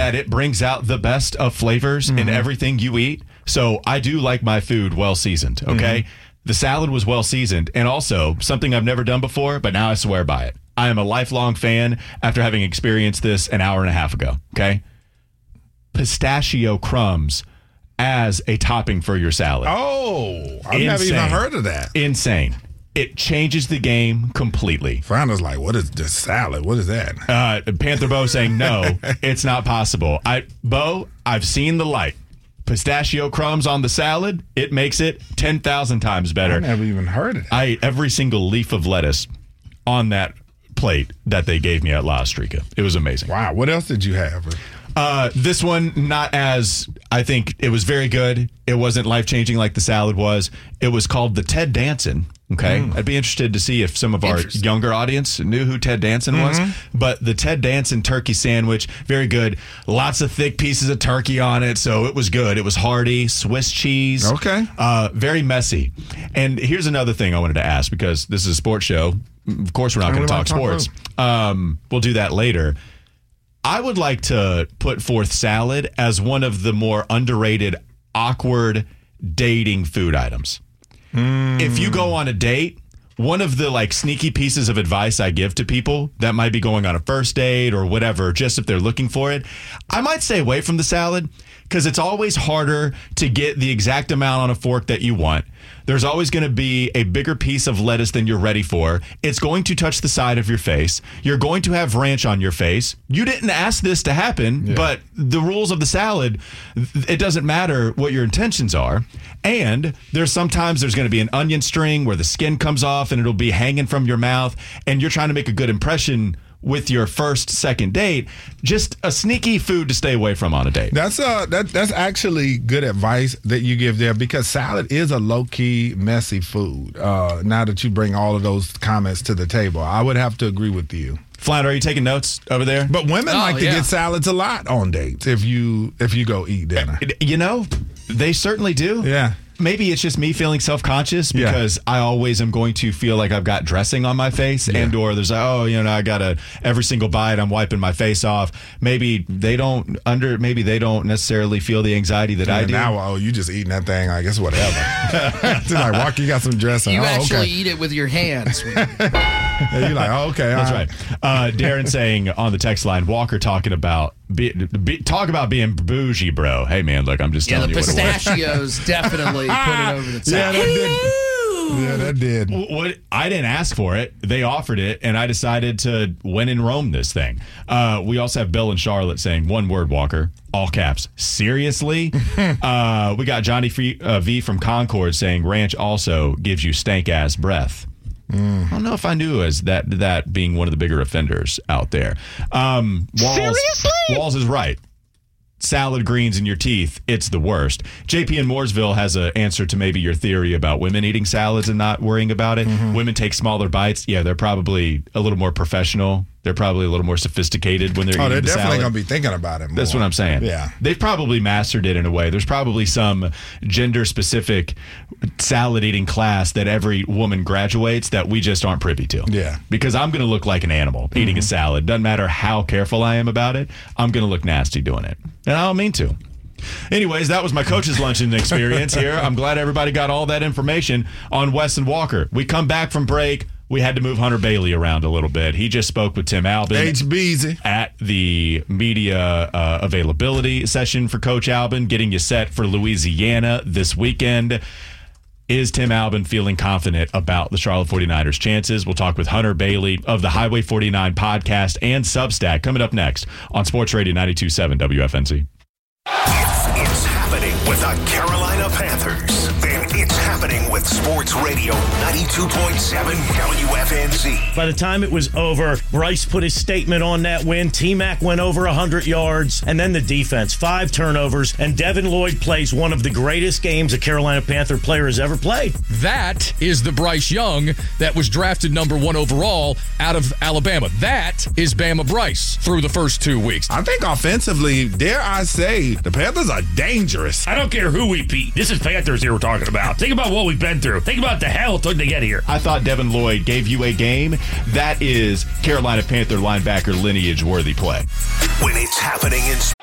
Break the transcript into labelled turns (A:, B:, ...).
A: that it brings out the best of flavors in everything you eat. So I do like my food well seasoned, okay? The salad was well seasoned, and also something I've never done before, but now I swear by it. I am a lifelong fan after having experienced this an hour and a half ago, okay? Pistachio crumbs as a topping for your salad.
B: Oh, I've never even heard of that.
A: Insane. It changes the game completely.
B: Founder's like, what is this salad? What is that?
A: Panther Bo saying, no, it's not possible. Bo, I've seen the light. Pistachio crumbs on the salad, it makes it 10,000 times better.
B: I never even heard of it.
A: I ate every single leaf of lettuce on that plate that they gave me at La Ostrica. It was amazing.
B: Wow. What else did you have?
A: This one, not as, I think it was very good. It wasn't life-changing like the salad was. It was called the Ted Danson. Okay. I'd be interested to see if some of our younger audience knew who Ted Danson was. But the Ted Danson turkey sandwich, very good. Lots of thick pieces of turkey on it, so it was good. It was hearty, Swiss cheese.
B: Okay.
A: Very messy. And here's another thing I wanted to ask, because this is a sports show. Of course, we're not going to talk sports. We'll do that later. I would like to put forth salad as one of the more underrated, awkward dating food items. If you go on a date, one of the sneaky pieces of advice I give to people that might be going on a first date or whatever, just if they're looking for it, I might stay away from the salad because it's always harder to get the exact amount on a fork that you want. There's always going to be a bigger piece of lettuce than you're ready for. It's going to touch the side of your face. You're going to have ranch on your face. You didn't ask this to happen, but the rules of the salad, it doesn't matter what your intentions are. And there's going to be an onion string where the skin comes off and it'll be hanging from your mouth, and you're trying to make a good impression with your second date. Just a sneaky food to stay away from on a date.
B: That's actually good advice that you give there, because salad is a low-key messy food. Now that you bring all of those comments to the table, I would have to agree with you.
A: Flounder, are you taking notes over there?
B: But women like to get salads a lot on dates if you go eat dinner.
A: They certainly do.
B: Yeah.
A: Maybe it's just me feeling self-conscious because I always am going to feel like I've got dressing on my face and or there's I got every single bite I'm wiping my face off. Maybe they don't necessarily feel the anxiety that I do.
B: Now, you just eating that thing, I guess whatever. It's like, Walk, you got some dressing.
C: You actually eat it with your hands.
B: You're like, okay.
A: That's right. Darren saying on the text line, Walker talking about talk about being bougie, bro. Hey, man, look, I'm just telling you what it was.
C: The pistachios definitely put it over the top.
B: Yeah, that did.
A: What I didn't ask for it. They offered it, and I decided to win and roam this thing. We also have Bill and Charlotte saying, one word, Walker, all caps, seriously? We got Johnny V from Concord saying, ranch also gives you stank-ass breath. I don't know if I knew as that being one of the bigger offenders out there.
C: Seriously?
A: Walls is right. Salad greens in your teeth, it's the worst. JP in Mooresville has an answer to maybe your theory about women eating salads and not worrying about it. Women take smaller bites. Yeah, they're probably a little more professional. They're probably a little more sophisticated when they're eating the salad.
B: They're definitely going to be thinking about it more.
A: That's what I'm saying.
B: Yeah.
A: They've probably mastered it in a way. There's probably some gender-specific salad-eating class that every woman graduates that we just aren't privy to.
B: Yeah.
A: Because I'm going to look like an animal eating a salad. Doesn't matter how careful I am about it. I'm going to look nasty doing it. And I don't mean to. Anyways, that was my coach's luncheon experience here. I'm glad everybody got all that information on Wes and Walker. We come back from break. We had to move Hunter Bailey around a little bit. He just spoke with Tim Albin at the media availability session for Coach Albin, getting you set for Louisiana this weekend. Is Tim Albin feeling confident about the Charlotte 49ers' chances? We'll talk with Hunter Bailey of the Highway 49 podcast and Substack coming up next on Sports Radio 92.7 WFNZ.
D: It's happening with the Carolina Panthers. And it's happening with Sports Radio 92.7 WFNZ.
E: By the time it was over, Bryce put his statement on that win. T-Mac went over 100 yards. And then the defense, 5 turnovers. And Devin Lloyd plays one of the greatest games a Carolina Panther player has ever played.
F: That is the Bryce Young that was drafted number 1 overall out of Alabama. That is Bama Bryce through the first 2 weeks.
B: I think offensively, dare I say, the Panthers are dangerous.
E: I don't care who we beat. This is Panthers here we're talking about. Think about what we've been through. Think about the hell it took to get here.
A: I thought Devin Lloyd gave you a game. That is Carolina Panther linebacker lineage-worthy play.
D: When it's happening in